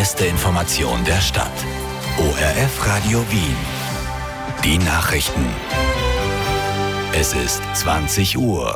beste Information der Stadt. ORF Radio Wien. Die Nachrichten. Es ist 20 Uhr.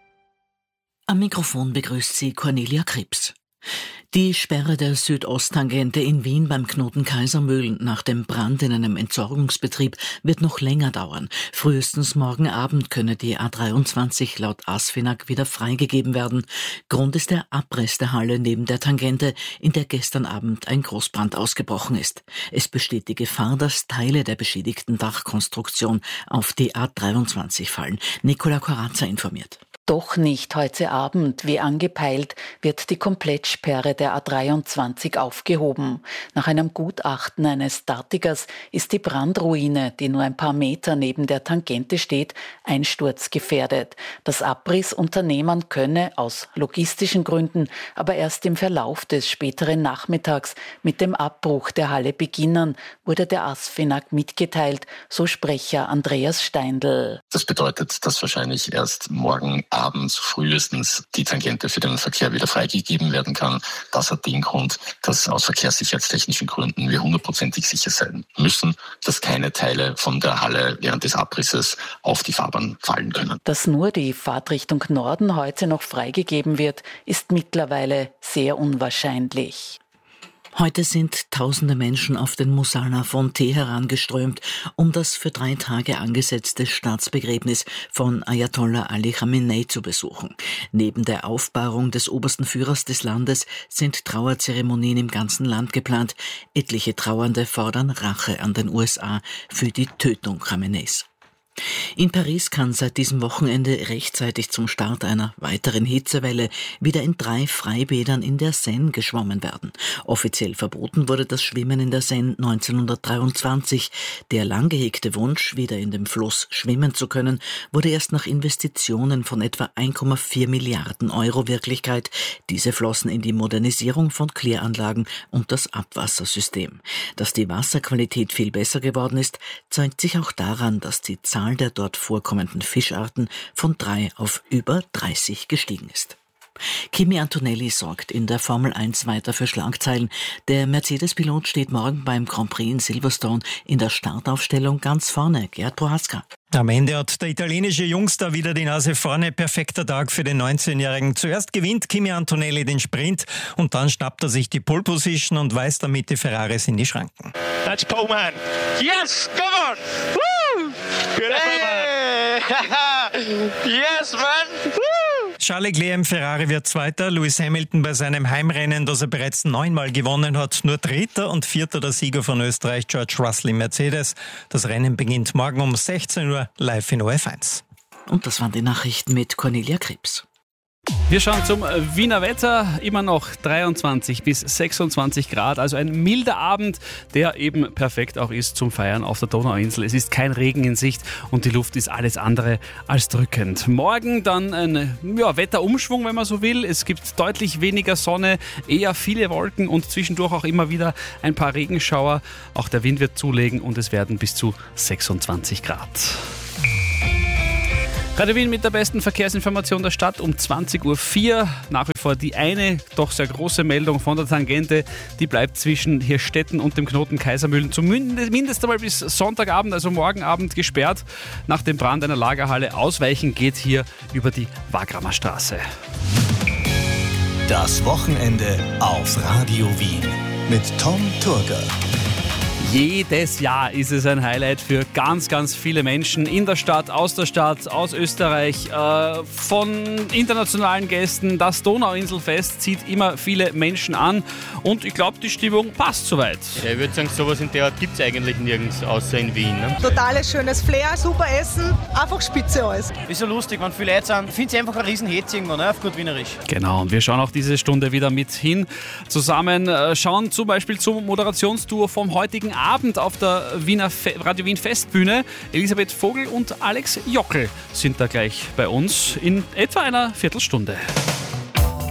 Am Mikrofon begrüßt sie Cornelia Krebs. Die Sperre der Südosttangente in Wien beim Knoten Kaisermühlen nach dem Brand in einem Entsorgungsbetrieb wird noch länger dauern. Frühestens morgen Abend könne die A23 laut ASFINAG wieder freigegeben werden. Grund ist der Abriss der Halle neben der Tangente, in der gestern Abend ein Großbrand ausgebrochen ist. Es besteht die Gefahr, dass Teile der beschädigten Dachkonstruktion auf die A23 fallen. Nicola Corazza informiert. Doch nicht heute Abend, wie angepeilt, wird die Komplettsperre der A23 aufgehoben. Nach einem Gutachten eines Statikers ist die Brandruine, die nur ein paar Meter neben der Tangente steht, einsturzgefährdet. Das Abrissunternehmen könne aus logistischen Gründen aber erst im Verlauf des späteren Nachmittags mit dem Abbruch der Halle beginnen, wurde der ASFINAG mitgeteilt, so Sprecher Andreas Steindl. Das bedeutet, dass wahrscheinlich erst morgen abends frühestens die Tangente für den Verkehr wieder freigegeben werden kann. Das hat den Grund, dass aus verkehrssicherheitstechnischen Gründen wir 100% sicher sein müssen, dass keine Teile von der Halle während des Abrisses auf die Fahrbahn fallen können. Dass nur die Fahrtrichtung Norden heute noch freigegeben wird, ist mittlerweile sehr unwahrscheinlich. Heute sind tausende Menschen auf den Musalla von Teheran geströmt, um das für 3 Tage angesetzte Staatsbegräbnis von Ayatollah Ali Khamenei zu besuchen. Neben der Aufbahrung des obersten Führers des Landes sind Trauerzeremonien im ganzen Land geplant. Etliche Trauernde fordern Rache an den USA für die Tötung Khameneis. In Paris kann seit diesem Wochenende rechtzeitig zum Start einer weiteren Hitzewelle wieder in 3 Freibädern in der Seine geschwommen werden. Offiziell verboten wurde das Schwimmen in der Seine 1923. Der lang gehegte Wunsch, wieder in dem Fluss schwimmen zu können, wurde erst nach Investitionen von etwa 1,4 Milliarden Euro Wirklichkeit. Diese flossen in die Modernisierung von Kläranlagen und das Abwassersystem. Dass die Wasserqualität viel besser geworden ist, zeigt sich auch daran, dass die Zahl der dort vorkommenden Fischarten von 3 auf über 30 gestiegen ist. Kimi Antonelli sorgt in der Formel 1 weiter für Schlagzeilen. Der Mercedes-Pilot steht morgen beim Grand Prix in Silverstone in der Startaufstellung ganz vorne. Gerd Prohaska. Am Ende hat der italienische Jungstar wieder die Nase vorne. Perfekter Tag für den 19-Jährigen. Zuerst gewinnt Kimi Antonelli den Sprint und dann schnappt er sich die Pole Position und weist damit die Ferraris in die Schranken. That's pole man. Yes, come on. Woo! Good hey. Yes, man. Woo! Charles Leclerc im Ferrari wird Zweiter, Lewis Hamilton bei seinem Heimrennen, das er bereits 9-mal gewonnen hat, nur Dritter und Vierter der Sieger von Österreich, George Russell im Mercedes. Das Rennen beginnt morgen um 16 Uhr live in ORF1. Und das waren die Nachrichten mit Cornelia Krebs. Wir schauen zum Wiener Wetter, immer noch 23 bis 26 Grad, also ein milder Abend, der eben perfekt auch ist zum Feiern auf der Donauinsel. Es ist kein Regen in Sicht und die Luft ist alles andere als drückend. Morgen dann ein Wetterumschwung, wenn man so will. Es gibt deutlich weniger Sonne, eher viele Wolken und zwischendurch auch immer wieder ein paar Regenschauer. Auch der Wind wird zulegen und es werden bis zu 26 Grad. Radio Wien mit der besten Verkehrsinformation der Stadt um 20.04 Uhr. Nach wie vor die eine doch sehr große Meldung von der Tangente. Die bleibt zwischen Hirstetten und dem Knoten Kaisermühlen zumindest einmal bis Sonntagabend, also morgen Abend gesperrt. Nach dem Brand einer Lagerhalle ausweichen geht hier über die Wagramer Straße. Das Wochenende auf Radio Wien mit Tom Turger. Jedes Jahr ist es ein Highlight für ganz, ganz viele Menschen in der Stadt, aus der Stadt, aus Österreich, von internationalen Gästen. Das Donauinselfest zieht immer viele Menschen an und ich glaube, die Stimmung passt soweit. Ja, ich würde sagen, sowas in der Art gibt es eigentlich nirgends, außer in Wien. Ne? Totales schönes Flair, super Essen, einfach spitze alles. Ist so lustig, wenn viele Leute sind. Ich finde es einfach ein Riesenhetz irgendwo, ne? Auf gut Wienerisch. Genau, und wir schauen auch diese Stunde wieder mit hin. Zusammen schauen zum Beispiel zum Moderationstour vom heutigen Abend auf der Radio Wien Festbühne. Elisabeth Vogel und Alex Jockel sind da gleich bei uns in etwa einer Viertelstunde.